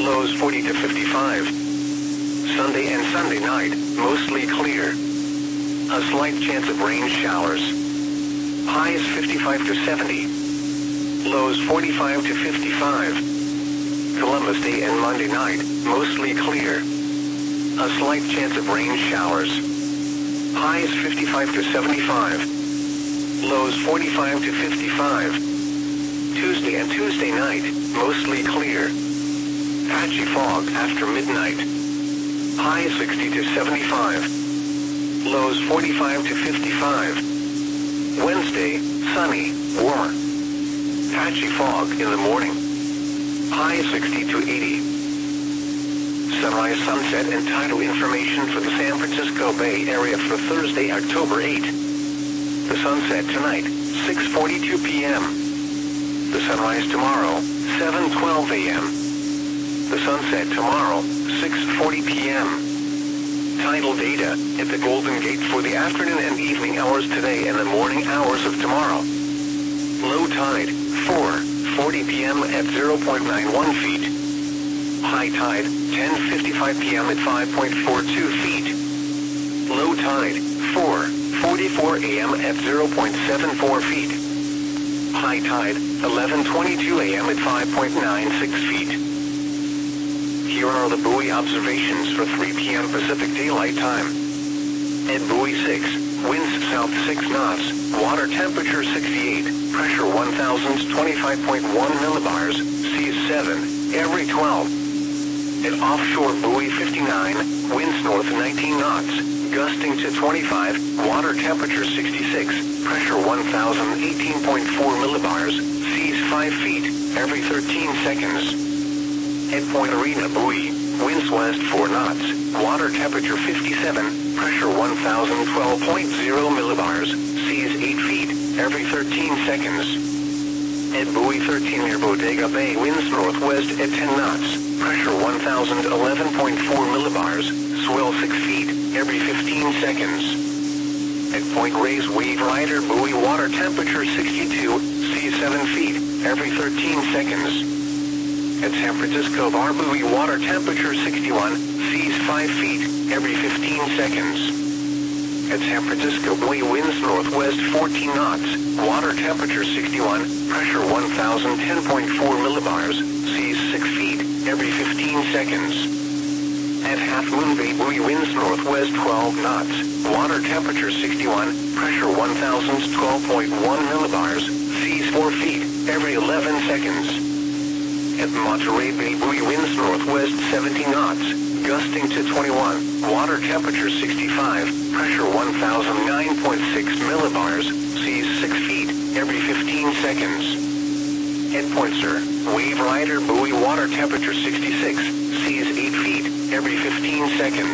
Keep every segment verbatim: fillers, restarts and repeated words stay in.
lows forty to fifty-five. Sunday and Sunday night, mostly clear. A slight chance of rain showers. Highs fifty-five to seventy. Lows forty-five to fifty-five. Columbus Day and Monday night, mostly clear. A slight chance of rain showers. Highs fifty-five to seventy-five. Lows forty-five to fifty-five. Tuesday and Tuesday night, mostly clear. Patchy fog after midnight. Highs sixty to seventy-five. Lows forty-five to fifty-five. Wednesday, sunny, warmer. Patchy fog in the morning. High sixty to eighty. Sunrise, sunset, and tidal information for the San Francisco Bay Area for Thursday, October eighth. The sunset tonight, six forty-two p m The sunrise tomorrow, seven twelve a m The sunset tomorrow, six forty p m Tidal data at the Golden Gate for the afternoon and evening hours today and the morning hours of tomorrow. Low tide, four forty p m at zero point nine one feet. High tide, ten fifty-five p m at five point four two feet. Low tide, four forty-four a m at zero point seven four feet. High tide, eleven twenty-two a m at five point nine six feet. Here are the buoy observations for three p m Pacific Daylight Time. At buoy six, winds south six knots, water temperature sixty-eight, pressure one thousand twenty-five point one millibars, seas seven, every twelve. At offshore buoy fifty-nine, winds north nineteen knots, gusting to twenty-five, water temperature sixty-six, pressure one thousand eighteen point four millibars, seas five feet, every thirteen seconds. At Point Arena buoy, winds west four knots, water temperature fifty-seven, pressure one thousand twelve point zero millibars, seas eight feet, every thirteen seconds. At buoy thirteen near Bodega Bay, winds northwest at ten knots, pressure one thousand eleven point four millibars, swell six feet, every fifteen seconds. At Point Reyes Wave Rider buoy, water temperature sixty-two, seas seven feet, every thirteen seconds. At San Francisco Bar buoy, water temperature sixty-one, seas five feet, every fifteen seconds. At San Francisco buoy, winds northwest fourteen knots, water temperature sixty-one, pressure one thousand ten point four millibars, seas six feet, every fifteen seconds. At Half Moon Bay buoy, winds northwest twelve knots, water temperature sixty-one, pressure one thousand twelve point one millibars, seas four feet, every eleven seconds. At Monterey Bay buoy, winds northwest seventy knots, gusting to twenty-one, water temperature sixty-five, pressure one thousand nine point six millibars, seas six feet, every fifteen seconds. At Point Sur, Wave Rider buoy, water temperature sixty-six, seas eight feet, every fifteen seconds.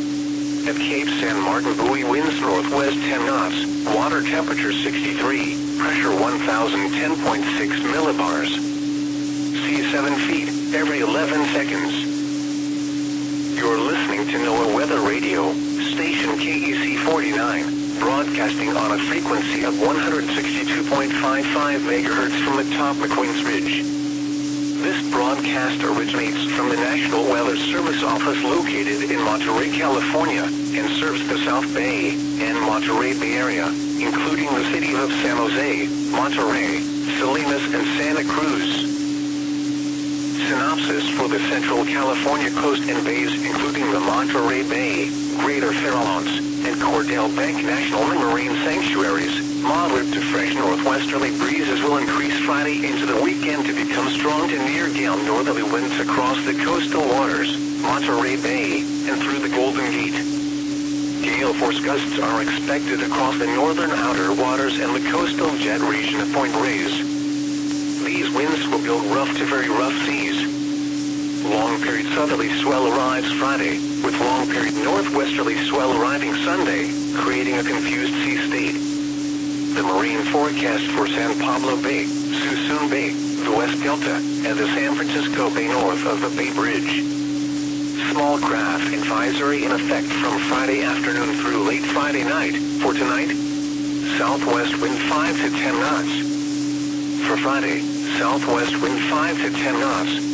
At Cape San Martin buoy, winds northwest ten knots, water temperature sixty-three, pressure one thousand ten point six millibars, seas seven feet, every eleven seconds. You're listening to NOAA Weather Radio, station K E C forty-nine, broadcasting on a frequency of one hundred sixty-two point five five megahertz from atop McQueen's Ridge. This broadcast originates from the National Weather Service office located in Monterey, California, and serves the South Bay and Monterey Bay Area, including the city of San Jose, Monterey, Salinas, and Santa Cruz. Synopsis for the Central California coast and bays, including the Monterey Bay, Greater Farallones, and Cordell Bank National Marine Sanctuaries. Moderate to fresh northwesterly breezes will increase Friday into the weekend to become strong to near gale northerly winds across the coastal waters, Monterey Bay, and through the Golden Gate. Gale force gusts are expected across the northern outer waters and the coastal jet region of Point Reyes. These winds will build rough to very rough seas. Long-period southerly swell arrives Friday, with long-period northwesterly swell arriving Sunday, creating a confused sea state. The marine forecast for San Pablo Bay, Suisun Bay, the West Delta, and the San Francisco Bay north of the Bay Bridge. Small craft advisory in effect from Friday afternoon through late Friday night. For tonight, southwest wind five to ten knots. For Friday, southwest wind five to ten knots.